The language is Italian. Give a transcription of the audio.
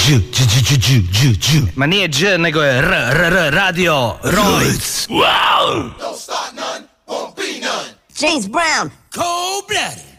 Ma nije dž, nego je radio Rojc. Wow! Don't start none, won't be none. James Brown. Cold-blooded.